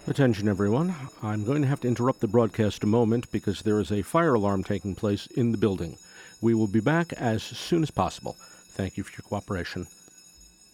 Attention, everyone. I'm going to have to interrupt the broadcast a moment because there is a fire alarm taking place in the building. We will be back as soon as possible. Thank you for your cooperation.